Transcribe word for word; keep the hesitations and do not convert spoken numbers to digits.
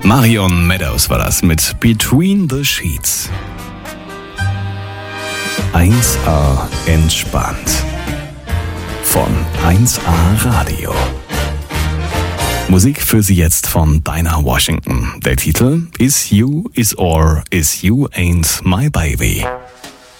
Marion Meadows war das mit Between the Sheets. eins A entspannt. Von eins A Radio. Musik für Sie jetzt von Dinah Washington. Der Titel Is You, Is Or, Is You Ain't My Baby.